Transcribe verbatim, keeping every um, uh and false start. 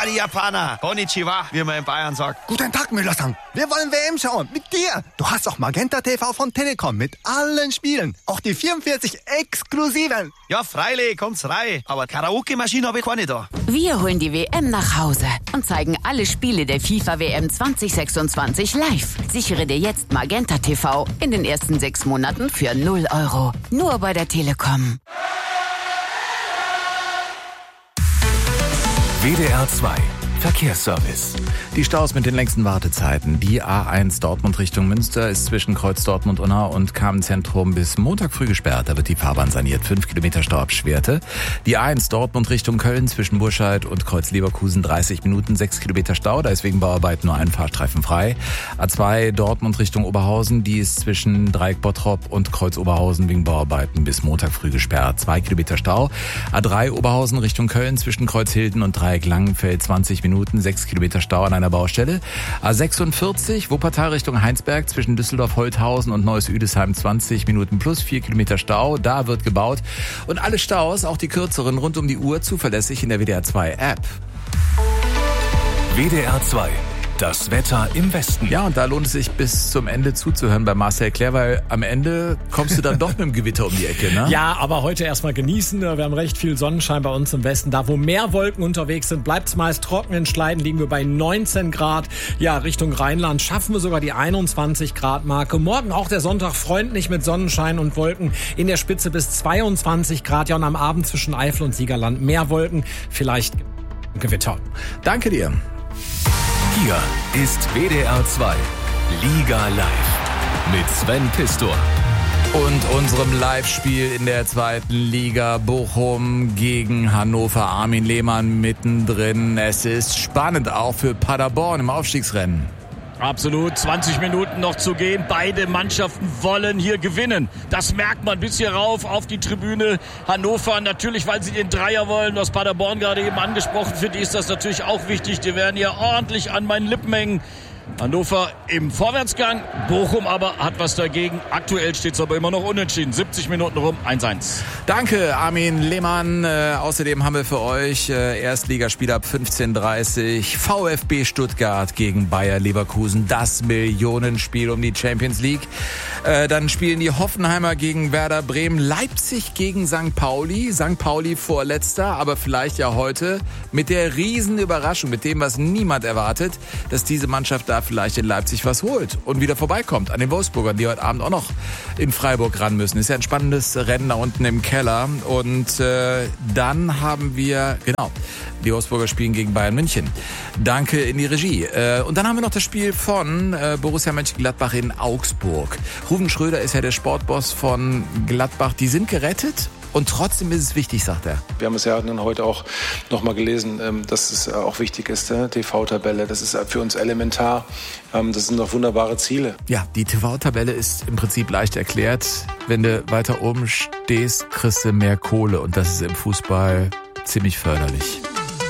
Ah, die Japaner. Konnichiwa, wie man in Bayern sagt. Guten Tag, Müller-san. Wir wollen W M schauen. Mit dir. Du hast auch Magenta T V von Telekom mit allen Spielen. Auch die vierundvierzig exklusiven. Ja, freilich, kommt's rein. Aber Karaoke-Maschine habe ich keine da. Wir holen die W M nach Hause und zeigen alle Spiele der FIFA W M zwanzig sechsundzwanzig live. Sichere dir jetzt Magenta T V in den ersten sechs Monaten für null Euro. Nur bei der Telekom. W D R zwei Verkehrsservice. Die Staus mit den längsten Wartezeiten. Die A eins Dortmund Richtung Münster ist zwischen Kreuz Dortmund-Unna und Kamenz-Zentrum bis Montag früh gesperrt. Da wird die Fahrbahn saniert. Fünf Kilometer Stau ab Schwerte. Die A eins Dortmund Richtung Köln zwischen Burscheid und Kreuz Leverkusen dreißig Minuten, sechs Kilometer Stau. Da ist wegen Bauarbeiten nur ein Fahrstreifen frei. A zwei Dortmund Richtung Oberhausen. Die ist zwischen Dreieck Bottrop und Kreuz Oberhausen wegen Bauarbeiten bis Montag früh gesperrt. Zwei Kilometer Stau. A drei Oberhausen Richtung Köln zwischen Kreuz Hilden und Dreieck Langenfeld zwanzig Minuten, sechs Kilometer Stau an einer Baustelle. A sechsundvierzig Wuppertal Richtung Heinsberg zwischen Düsseldorf-Holthausen und Neuss-Üdesheim zwanzig Minuten plus vier Kilometer Stau. Da wird gebaut. Und alle Staus, auch die kürzeren, rund um die Uhr zuverlässig in der W D R zwei App. W D R zwei. Das Wetter im Westen. Ja, und da lohnt es sich bis zum Ende zuzuhören bei Marcel Clair, weil am Ende kommst du dann doch mit dem Gewitter um die Ecke, ne? Ja, aber heute erstmal genießen. Wir haben recht viel Sonnenschein bei uns im Westen. Da, wo mehr Wolken unterwegs sind, bleibt es meist trocken. In Schleiden liegen wir bei neunzehn Grad. Ja, Richtung Rheinland schaffen wir sogar die einundzwanzig Grad Marke. Morgen auch der Sonntag freundlich mit Sonnenschein und Wolken. In der Spitze bis zweiundzwanzig Grad. Ja, und am Abend zwischen Eifel und Siegerland mehr Wolken. Vielleicht Gewitter. Danke dir. Hier ist W D R zwei Liga Live mit Sven Pistor. Und unserem Live-Spiel in der zweiten Liga Bochum gegen Hannover. Armin Lehmann mittendrin. Es ist spannend auch für Paderborn im Aufstiegsrennen. Absolut, zwanzig Minuten noch zu gehen. Beide Mannschaften wollen hier gewinnen. Das merkt man bis hier rauf auf die Tribüne. Hannover natürlich, weil sie den Dreier wollen, was Paderborn gerade eben angesprochen. Für die ist das natürlich auch wichtig. Die werden hier ordentlich an meinen Lippen hängen. Hannover im Vorwärtsgang, Bochum aber hat was dagegen. Aktuell steht es aber immer noch unentschieden. siebzig Minuten rum, eins eins. Danke, Armin Lehmann. Äh, außerdem haben wir für euch äh, Erstligaspiel ab fünfzehn Uhr dreißig. VfB Stuttgart gegen Bayer Leverkusen. Das Millionenspiel um die Champions League. Äh, dann spielen die Hoffenheimer gegen Werder Bremen. Leipzig gegen Sankt Pauli. Sankt Pauli vorletzter, aber vielleicht ja heute mit der Riesenüberraschung, mit dem, was niemand erwartet, dass diese Mannschaft da vielleicht in Leipzig was holt und wieder vorbeikommt an den Wolfsburgern, die heute Abend auch noch in Freiburg ran müssen. Ist ja ein spannendes Rennen da unten im Keller. Und äh, dann haben wir, genau, die Wolfsburger spielen gegen Bayern München. Danke in die Regie. Äh, und dann haben wir noch das Spiel von äh, Borussia Mönchengladbach in Augsburg. Ruven Schröder ist ja der Sportboss von Gladbach. Die sind gerettet. Und trotzdem ist es wichtig, sagt er. Wir haben es ja dann heute auch noch mal gelesen, dass es auch wichtig ist, die T V-Tabelle. Das ist für uns elementar. Das sind doch wunderbare Ziele. Ja, die T V-Tabelle ist im Prinzip leicht erklärt. Wenn du weiter oben stehst, kriegst du mehr Kohle. Und das ist im Fußball ziemlich förderlich.